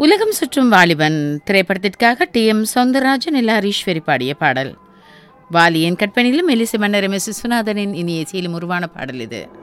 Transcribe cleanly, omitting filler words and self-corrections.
உலகம் சுற்றும் வாலிபன் திரைப்படத்திற்காக டி.எம். சௌந்தரராஜன் எல்லாரீஸ்வரி பாடிய பாடல். வாலியின் கற்பனையிலும் மெல்லிசை மன்னர் எம்.எஸ். விஸ்வநாதனின் இனிய இசையிலும் உருவான பாடல் இது.